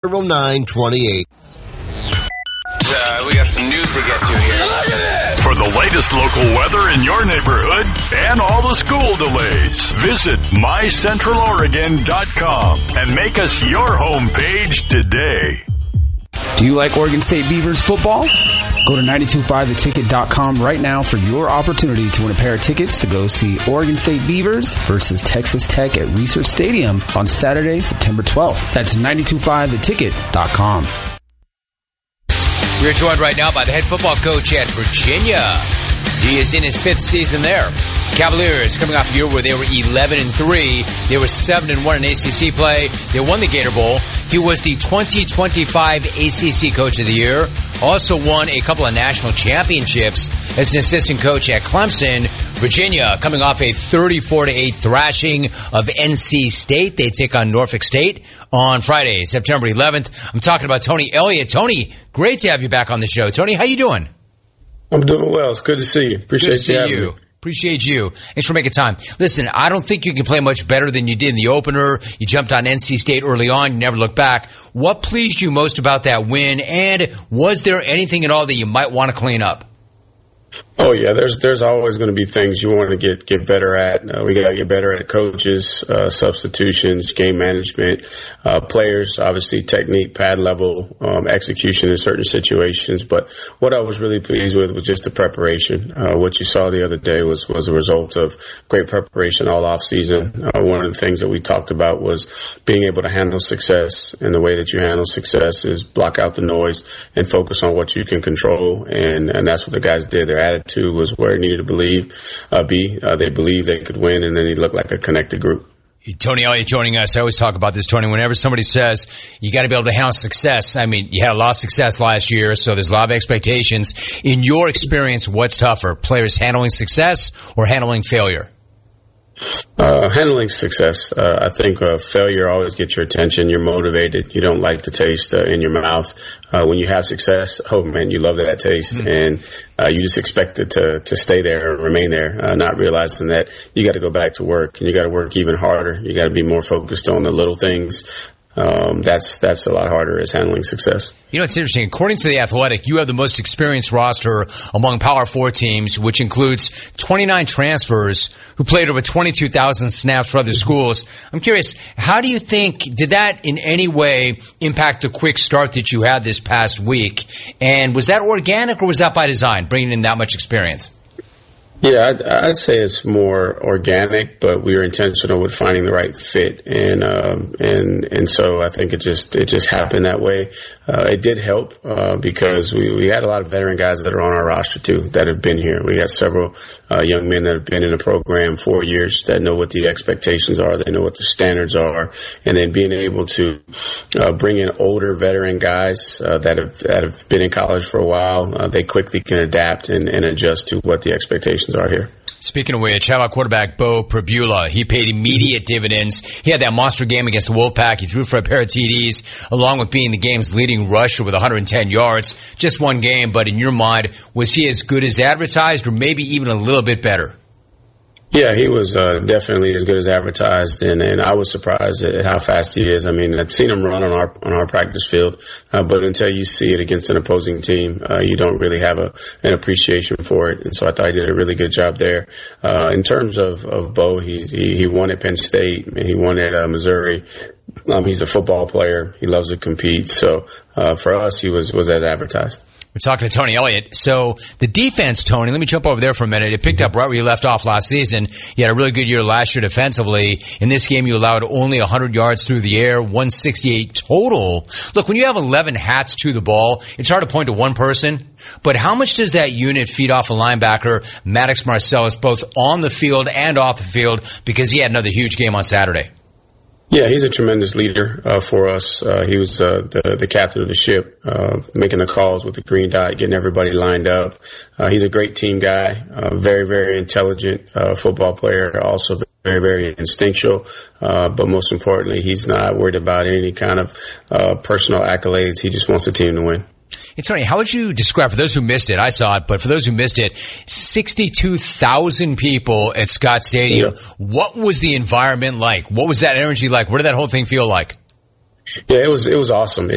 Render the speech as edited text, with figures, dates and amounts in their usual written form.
0928. We got some news to get to here. For the latest local weather in your neighborhood and all the school delays, visit mycentraloregon.com and make us your homepage today. Do you like Oregon State Beavers football? Go to 925theticket.com right now for your opportunity to win a pair of tickets to go see Oregon State Beavers versus Texas Tech at Research Stadium on Saturday, September 12th. That's 925theticket.com. We're joined right now by the head football coach at Virginia. He is in his 5th season there. Cavaliers coming off a year where they were 11-3. They were 7-1 in ACC play. They won the Gator Bowl. He was the 2025 ACC Coach of the Year. Also won a couple of national championships as an assistant coach at Clemson. Virginia coming off a 34-8 thrashing of NC State. They take on Norfolk State on Friday, September 11th. I'm talking about Tony Elliott. Tony, great to have you back on the show. Tony, how you doing? I'm doing well. It's good to see you. Appreciate you having me. Appreciate you. Thanks for making time. Listen, I don't think you can play much better than you did in the opener. You jumped on NC State early on. You never looked back. What pleased you most about that win? And was there anything at all that you might want to clean up? Oh yeah, there's always going to be things you want to get better at. We got to get better at coaches, substitutions, game management, players, obviously technique, pad level, execution in certain situations. But what I was really pleased with was just the preparation. What you saw the other day was a result of great preparation all off season. One of the things that we talked about was being able to handle success, and the way that you handle success is block out the noise and focus on what you can control. And that's what the guys did. Their attitude was where it needed to be. They believed they could win, and then he looked like a connected group. Tony Elliott joining us. I always talk about this, Tony. Whenever somebody says you got to be able to handle success, I mean, you had a lot of success last year, so there's a lot of expectations. In your experience, what's tougher, players handling success or handling failure? Handling success. I think failure always gets your attention. You're motivated. You don't like the taste in your mouth. When you have success, oh man, you love that taste, and you just expect it to stay there or remain there, not realizing that you got to go back to work, and you got to work even harder. You got to be more focused on the little things. That's a lot harder as handling success. You know, it's interesting. According to The Athletic, you have the most experienced roster among Power 4 teams, which includes 29 transfers who played over 22,000 snaps for other schools. I'm curious, how do you think, did that in any way impact the quick start that you had this past week? And was that organic or was that by design, bringing in that much experience? Yeah, I'd say it's more organic, but we were intentional with finding the right fit, and so I think it just happened that way. It did help because we had a lot of veteran guys that are on our roster too that have been here. We got several young men that have been in the program 4 years that know what the expectations are, they know what the standards are, and then being able to bring in older veteran guys that have been in college for a while, they quickly can adapt and adjust to what the expectations are here. Speaking of which, how about quarterback Beau Pribula? He paid immediate dividends. He had that monster game against the Wolfpack. He threw for a pair of TDs, along with being the game's leading rusher with 110 yards. Just one game, but in your mind, was he as good as advertised or maybe even a little bit better? Yeah, he was definitely as good as advertised, and I was surprised at how fast he is. I mean, I'd seen him run on our practice field, but until you see it against an opposing team, you don't really have an appreciation for it. And so I thought he did a really good job there. In terms of Beau, he won at Penn State, and he won at Missouri. He's a football player. He loves to compete. So for us, he was as advertised. We're talking to Tony Elliott. So the defense, Tony, let me jump over there for a minute. It picked up right where you left off last season. You had a really good year last year defensively. In this game, you allowed only 100 yards through the air, 168 total. Look, when you have 11 hats to the ball, it's hard to point to one person. But how much does that unit feed off a linebacker, Maddox Marcellus, both on the field and off the field, because he had another huge game on Saturday? Yeah, he's a tremendous leader for us. He was the captain of the ship, making the calls with the green dot, getting everybody lined up. He's a great team guy, very, very intelligent football player, also very, very instinctual. But most importantly, he's not worried about any kind of personal accolades. He just wants the team to win. Hey, Tony, how would you describe, for those who missed it, I saw it, but for those who missed it, 62,000 people at Scott Stadium. Yeah. What was the environment like? What was that energy like? What did that whole thing feel like? Yeah, it was awesome.